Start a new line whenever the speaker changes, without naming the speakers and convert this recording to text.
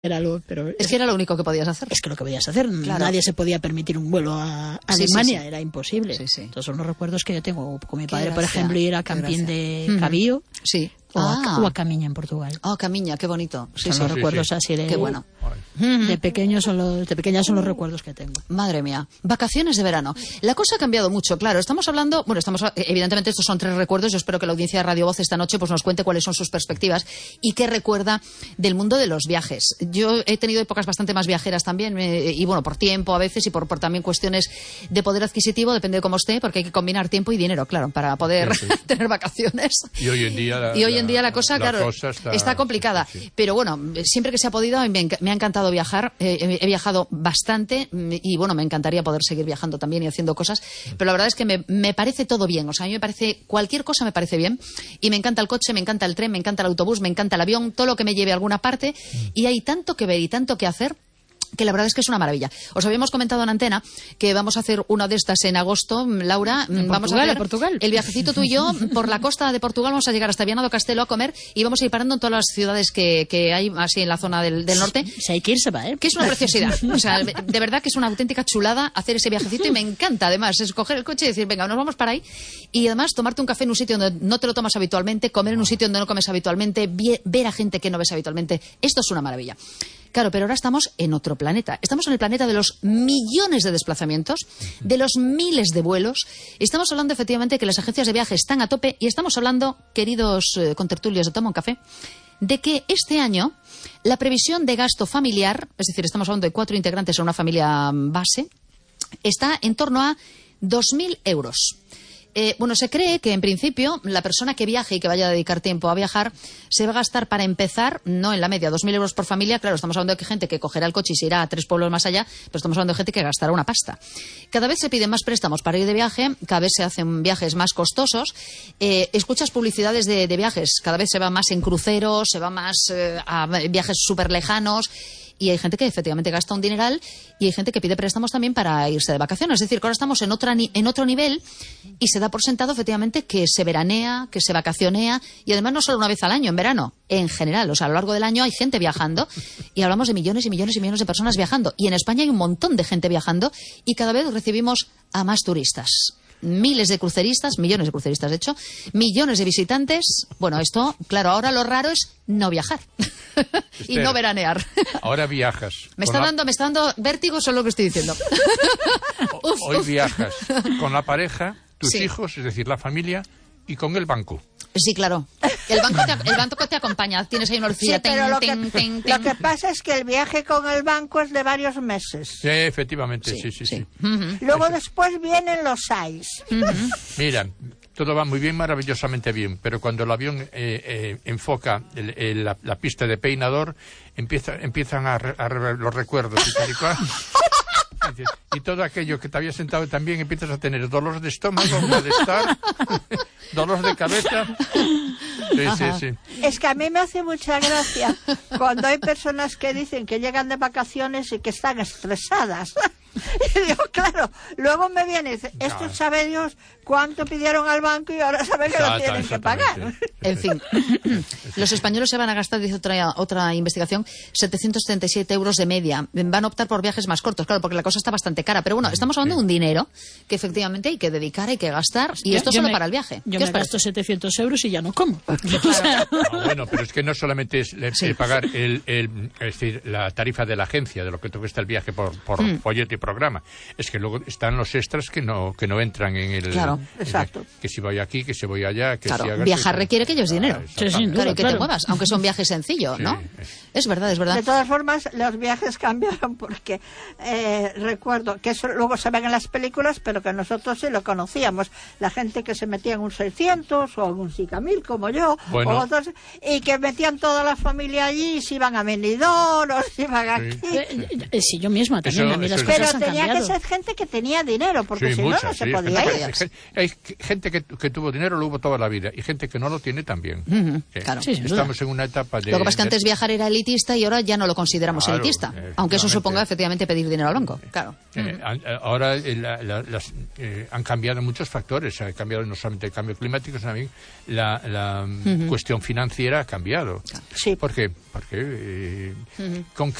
Pero
es que era lo único que podías hacer.
Es que lo que podías hacer.
Claro.
Nadie se podía permitir un vuelo a Alemania, era imposible.
Sí, sí.
Entonces son los recuerdos que yo tengo con mi padre,
gracia,
por ejemplo, ir a Campín de Cabío.
Sí.
O a Camiña en Portugal.
Camiña, qué bonito.
Son los recuerdos así de...
Qué bueno.
De pequeños son los recuerdos que tengo.
Madre mía. Vacaciones de verano. La cosa ha cambiado mucho, claro. Estamos hablando... evidentemente estos son 3 recuerdos. Yo espero que la audiencia de Radio Voz esta noche pues nos cuente cuáles son sus perspectivas y qué recuerda del mundo de los viajes. Yo he tenido épocas bastante más viajeras también y bueno, por tiempo a veces y por también cuestiones de poder adquisitivo, depende de cómo esté, porque hay que combinar tiempo y dinero, claro, para poder tener vacaciones.
Y hoy en día
la cosa, claro, está complicada. Sí. Pero bueno, siempre que se ha podido, me ha encantado viajar. He viajado bastante y bueno, me encantaría poder seguir viajando también y haciendo cosas. Pero la verdad es que me parece todo bien. O sea, a mí me parece, cualquier cosa me parece bien. Y me encanta el coche, me encanta el tren, me encanta el autobús, me encanta el avión, todo lo que me lleve a alguna parte. Y hay tanto que ver y tanto que hacer, que la verdad es que es una maravilla. Os habíamos comentado en antena que vamos a hacer una de estas en agosto, Laura. Vamos a hacer
Portugal.
El viajecito tú y yo por la costa de Portugal. Vamos a llegar hasta Viana do Castelo a comer y vamos a ir parando en todas las ciudades que hay así en la zona del norte.
Si hay que irse, va,
que es una preciosidad. O sea, de verdad que es una auténtica chulada hacer ese viajecito y me encanta además es coger el coche y decir, venga, nos vamos para ahí y además tomarte un café en un sitio donde no te lo tomas habitualmente, comer en un sitio donde no comes habitualmente, ver a gente que no ves habitualmente. Esto es una maravilla. Claro, pero ahora estamos en otro planeta. Estamos en el planeta de los millones de desplazamientos, de los miles de vuelos. Estamos hablando efectivamente que las agencias de viaje están a tope y estamos hablando, queridos contertulios de Toma un Café, de que este año la previsión de gasto familiar, es decir, estamos hablando de 4 integrantes en una familia base, está en torno a 2.000 euros. Bueno, se cree que en principio la persona que viaje y que vaya a dedicar tiempo a viajar se va a gastar para empezar, no en la media, 2.000 euros por familia. Claro, estamos hablando de que gente que cogerá el coche y se irá a 3 pueblos más allá, pero estamos hablando de gente que gastará una pasta. Cada vez se piden más préstamos para ir de viaje, cada vez se hacen viajes más costosos. Escuchas publicidades de viajes, cada vez se va más en cruceros, se va más a viajes súper lejanos. Y hay gente que efectivamente gasta un dineral y hay gente que pide préstamos también para irse de vacaciones. Es decir, que ahora estamos en otro nivel y se da por sentado efectivamente que se veranea, que se vacacionea y además no solo una vez al año, en verano, en general. O sea, a lo largo del año hay gente viajando y hablamos de millones y millones y millones de personas viajando. Y en España hay un montón de gente viajando y cada vez recibimos a más turistas. Miles de cruceristas, millones de cruceristas de hecho, millones de visitantes. Bueno, esto, claro, ahora lo raro es no viajar y no veranear.
Ahora viajas.
Me está dando vértigo solo lo que estoy diciendo.
Hoy viajas con la pareja, tus hijos, es decir, la familia, y con el banco.
Sí, claro. El banco te acompaña. Tienes ahí una horquilla.
Sí, pero lo que pasa es que el viaje con el banco es de varios meses.
Sí, efectivamente, sí.
Luego después vienen los SAIS.
Mira, todo va muy bien, maravillosamente bien, pero cuando el avión enfoca la pista de peinador, empiezan a los recuerdos y tal y cual. Y todo aquello que te había sentado también empiezas a tener dolor de estómago, malestar, dolor de cabeza. Sí.
Es que a mí me hace mucha gracia cuando hay personas que dicen que llegan de vacaciones y que están estresadas. Y digo, claro, luego me viene, esto sabe Dios cuánto pidieron al banco y ahora saben que lo tienen que pagar.
En fin, los españoles se van a gastar, dice otra investigación, 737 euros de media. Van a optar por viajes más cortos, claro, porque la cosa está bastante cara. Pero bueno, estamos hablando de un dinero que efectivamente hay que dedicar, hay que gastar, y esto solo para el viaje.
Yo me gasto 700 euros y ya no como.
Bueno, pero es que no solamente es pagar es decir, la tarifa de la agencia, de lo que te cuesta el viaje por folleto y programa. Es que luego están los extras que no entran en el...
Claro,
exacto.
Que si voy aquí, que si voy allá, que
claro,
si hagas...
Viajar requiere que ellos dinero.
Claro,
y que te muevas, aunque sea un viaje sencillo, ¿no? Es verdad.
De todas formas, los viajes cambiaron porque recuerdo que eso luego se ven en las películas, pero que nosotros sí lo conocíamos. La gente que se metía en un 600 o en un Sicamil, como yo, o otros, y que metían toda la familia allí y se iban a Benidorm o se iban aquí.
Sí, yo misma también. A mí las cosas cosas han
tenía
cambiado.
que ser gente que tenía dinero, porque
Sí,
si
muchas,
no, no se
sí,
podía ir.
hay gente que tuvo dinero, lo hubo toda la vida, y gente que no lo tiene también.
claro.
Sí, sin duda.
Estamos en una etapa de...
Lo que pasa es que antes viajar era elitista y ahora ya no lo consideramos
Claro,
elitista. Aunque eso
efectivamente.
suponga efectivamente pedir dinero al banco. Claro.
Ahora han cambiado muchos factores. Ha cambiado no solamente el cambio climático, sino también la cuestión financiera ha cambiado.
Sí.
¿Por qué? Porque ¿con qué